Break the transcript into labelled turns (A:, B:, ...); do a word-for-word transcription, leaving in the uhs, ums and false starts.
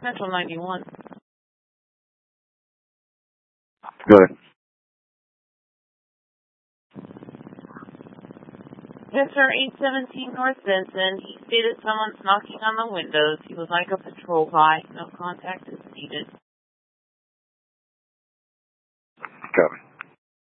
A: Central ninety-one.
B: Good.
A: Yes, sir, eight seventeen North Benson. He stated someone's knocking on the windows. He would like a patrol by. No contact is needed.
B: Copy.